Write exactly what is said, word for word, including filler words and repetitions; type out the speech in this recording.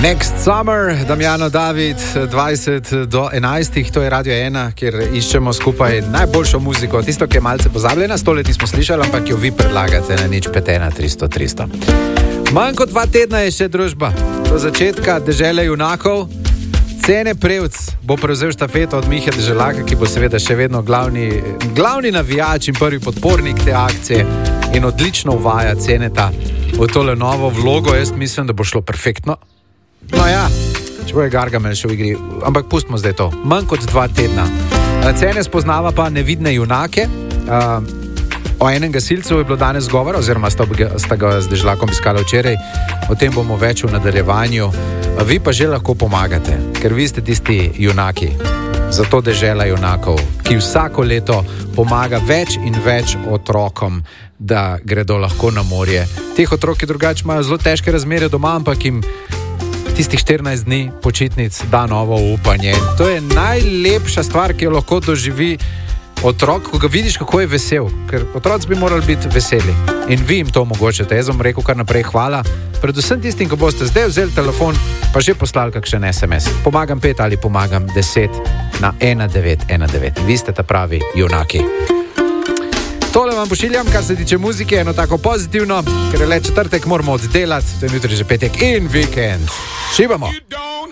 Next Summer, Damjano David, dvajset do enajstih, to je Radio ena, kjer iščemo skupaj najboljšo muziko, tisto, ki je malce pozabljena, sto let nismo slišali, ampak jo vi predlagate na nič pet ena tristo tristo. Manj kot dva tedna je še družba, do začetka Dežele junakov. Cene Prevc bo prevzel štafeto od Mihe Deželaka, ki bo seveda še vedno glavni, glavni navijač in prvi podpornik te akcije in odlično uvaja Ceneta v tole novo vlogo. Jaz mislim, da bo šlo perfektno. No ja, če bo je Gargamel še v igri, ampak pustimo zdaj to. Manj kot dva tedna. Cene spoznava pa nevidne junake. O enem gasilcu je bilo danes govora, oziroma sta, sta ga z Deželakom iskala včeraj. O tem bomo več v nadaljevanju. Vi pa že lahko pomagate, ker vi ste tisti junaki. Zato Dežela junakov, ki vsako leto pomaga več in več otrokom, da gredo lahko na morje. Teh otroki drugače imajo zelo težke razmere doma, ampak jim tistih štirinajst dni počitnic da novo upanje. To je najlepša stvar, ki jo lahko doživi otrok, ko ga vidiš, kako je vesel. Ker otroci bi morali biti veseli. In vi jim to omogočate. Jaz vam rekel kar naprej hvala. Predvsem tistim, ko boste zdaj vzeli telefon, pa že poslali kakšen es em es. Pomagam pet ali pomagam deset na ena devet ena devet. Vi ste ta pravi junaki. Tole vam pošiljam, kar se tiče muzike, eno tako pozitivno, ker je le četrtek, moramo oddelati, to je jutri že petek in vikend. Šibamo!